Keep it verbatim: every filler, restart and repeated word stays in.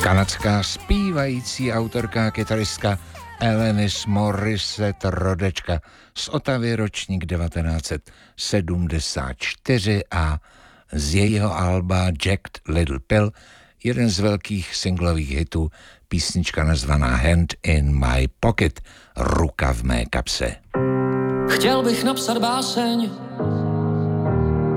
Kanadská zpívající autorka a kytaristka Alanis Morissette, rodečka z Ottavy, ročník devatenáct set sedmdesát čtyři, a z jejího alba Jagged Little Pill jeden z velkých singlových hitů, písnička nazvaná Hand in My Pocket, ruka v mé kapse. Chtěl bych napsat báseň